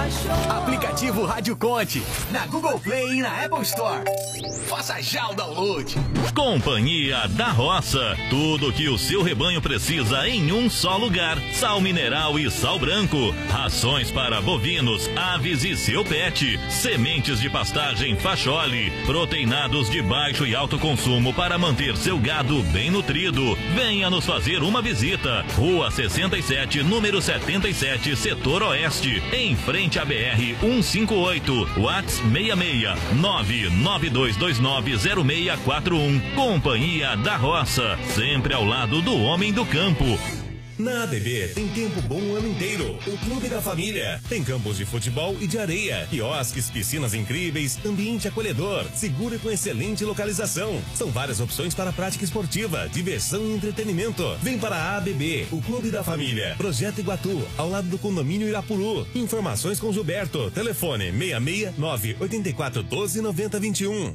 Aplicativo Rádio Conte, na Google Play e na Apple Store. Faça já o download. Companhia da Roça, tudo que o seu rebanho precisa em um só lugar. Sal mineral e sal branco, rações para bovinos, aves e seu pet, sementes de pastagem Facholi, proteinados de baixo e alto consumo para manter seu gado bem nutrido. Venha nos fazer uma visita. Rua 67, número 77, Setor Oeste, em frente à BR 158, Whats 66 992290641. Companhia da Roça, sempre ao lado do homem do campo. Na ADB tem tempo bom o ano inteiro. O Clube da Família tem campos de futebol e de areia, quiosques, piscinas incríveis, ambiente acolhedor, seguro e com excelente localização. São várias opções para a prática esportiva, diversão e entretenimento. Vem para a ABB, o Clube da Família. Projeto Iguatu, ao lado do condomínio Irapuru. Informações com Gilberto. Telefone 669 8412 9021.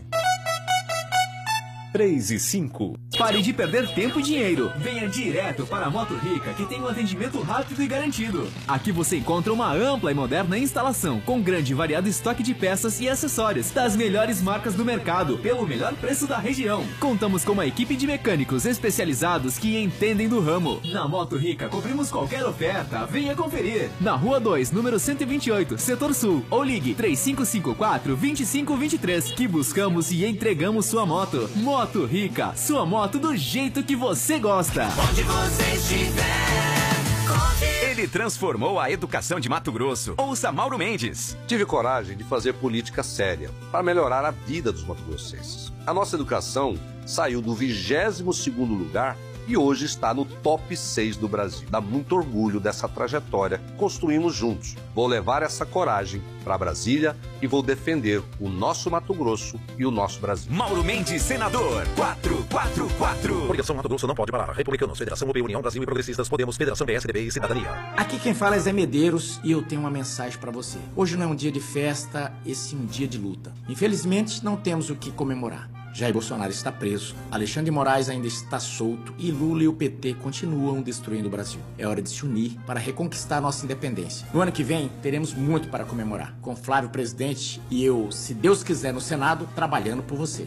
3 e 5. Pare de perder tempo e dinheiro. Venha direto para a Moto Rica, que tem um atendimento rápido e garantido. Aqui você encontra uma ampla e moderna instalação, com grande e variado estoque de peças e acessórios das melhores marcas do mercado, pelo melhor preço da região. Contamos com uma equipe de mecânicos especializados que entendem do ramo. Na Moto Rica, cobrimos qualquer oferta. Venha conferir. Na Rua 2, número 128, Setor Sul. Ou ligue 3554-2523, que buscamos e entregamos sua moto. Moto Rica, sua moto do jeito que você gosta. Onde você estiver, conte. Ele transformou a educação de Mato Grosso. Ouça Mauro Mendes. Tive coragem de fazer política séria para melhorar a vida dos mato-grossenses. A nossa educação saiu do 22º lugar e hoje está no top 6 do Brasil. Dá muito orgulho dessa trajetória que construímos juntos. Vou levar essa coragem para Brasília e vou defender o nosso Mato Grosso e o nosso Brasil. Mauro Mendes, senador 444. Coligação Mato Grosso não pode parar. Republicanos, Federação UP, União Brasil e Progressistas, Podemos, Federação PSDB e Cidadania. Aqui quem fala é Zé Medeiros e eu tenho uma mensagem para você. Hoje não é um dia de festa, esse é um dia de luta. Infelizmente, não temos o que comemorar. Jair Bolsonaro está preso, Alexandre de Moraes ainda está solto e Lula e o PT continuam destruindo o Brasil. É hora de se unir para reconquistar nossa independência. No ano que vem, teremos muito para comemorar, com Flávio presidente e eu, se Deus quiser, no Senado, trabalhando por você.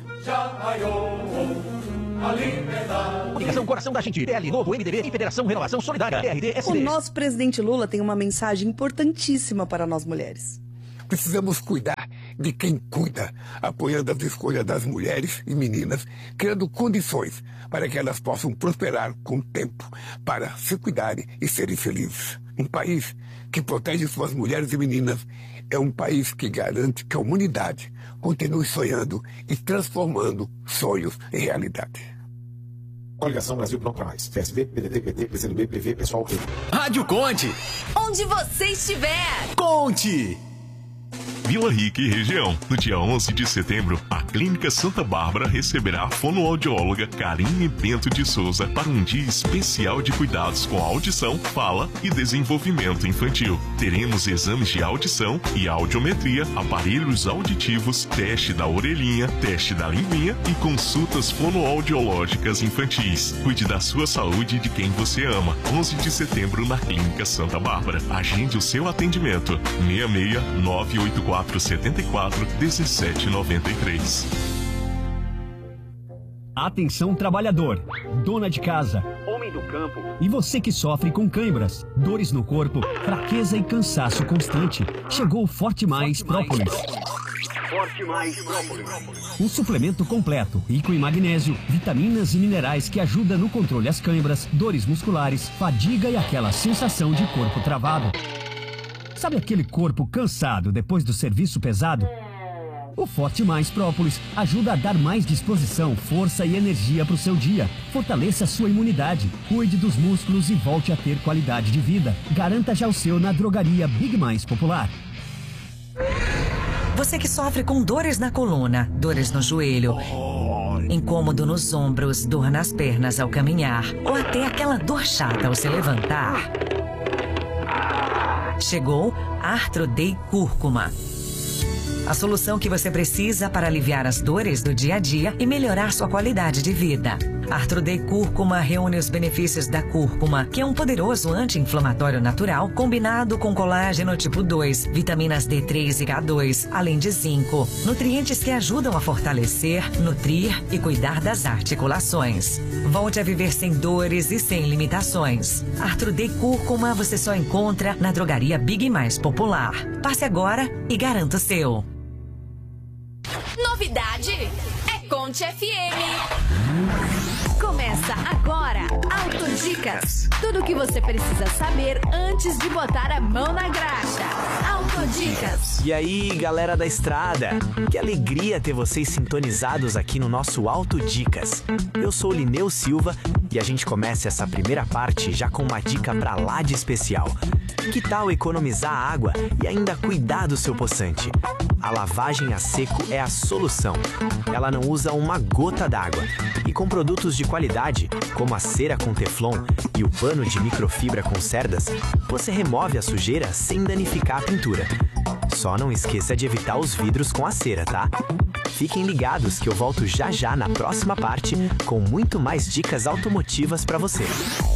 Coligação Coração da Gente, PL Novo, MDB e Federação Renovação Solidária, RDSD. O nosso presidente Lula tem uma mensagem importantíssima para nós mulheres. Precisamos cuidar de quem cuida, apoiando as escolhas das mulheres e meninas, criando condições para que elas possam prosperar com o tempo, para se cuidarem e serem felizes. Um país que protege suas mulheres e meninas é um país que garante que a humanidade continue sonhando e transformando sonhos em realidade. Coligação Brasil Pronto pra Mais. PSB, PDT, PT, PCdoB, PV, Pessoal, PV. Rádio Conte. Onde você estiver. Conte. Vila Rica e região. No dia 11 de setembro, a Clínica Santa Bárbara receberá a fonoaudióloga Karine Bento de Souza para um dia especial de cuidados com a audição, fala e desenvolvimento infantil. Teremos exames de audição e audiometria, aparelhos auditivos, teste da orelhinha, teste da linguinha e consultas fonoaudiológicas infantis. Cuide da sua saúde e de quem você ama. 11 de setembro na Clínica Santa Bárbara. Agende o seu atendimento. 66 984 74 1793. Atenção trabalhador, dona de casa, homem do campo e você que sofre com cãibras, dores no corpo, fraqueza e cansaço constante. Chegou o Forte Mais Própolis. Forte Mais Própolis. Um suplemento completo, rico em magnésio, vitaminas e minerais que ajuda no controle das cãibras, dores musculares, fadiga e aquela sensação de corpo travado. Sabe aquele corpo cansado depois do serviço pesado? O Forte Mais Própolis ajuda a dar mais disposição, força e energia para o seu dia. Fortaleça a sua imunidade, cuide dos músculos e volte a ter qualidade de vida. Garanta já o seu na drogaria Big Mais Popular. Você que sofre com dores na coluna, dores no joelho, incômodo nos ombros, dor nas pernas ao caminhar, ou até aquela dor chata ao se levantar. Chegou Arthro-Day Cúrcuma. A solução que você precisa para aliviar as dores do dia a dia e melhorar sua qualidade de vida. Artrudei Cúrcuma reúne os benefícios da cúrcuma, que é um poderoso anti-inflamatório natural, combinado com colágeno tipo 2, vitaminas D3 e K2, além de zinco. Nutrientes que ajudam a fortalecer, nutrir e cuidar das articulações. Volte a viver sem dores e sem limitações. Artrudei Cúrcuma você só encontra na drogaria Big mais popular. Passe agora e garanta o seu. Novidade é Conte FM. Começa agora Autodicas. Tudo o que você precisa saber antes de botar a mão na graxa. Autodicas. E aí, galera da estrada? Que alegria ter vocês sintonizados aqui no nosso Autodicas. Eu sou o Lineu Silva e a gente começa essa primeira parte já com uma dica pra lá de especial. Que tal economizar água e ainda cuidar do seu poçante? A lavagem a seco é a solução. Ela não usa uma gota d'água. E com produtos de qualidade, como a cera com teflon e o pano de microfibra com cerdas, você remove a sujeira sem danificar a pintura. Só não esqueça de evitar os vidros com a cera, tá? Fiquem ligados que eu volto já já na próxima parte com muito mais dicas automotivas para você.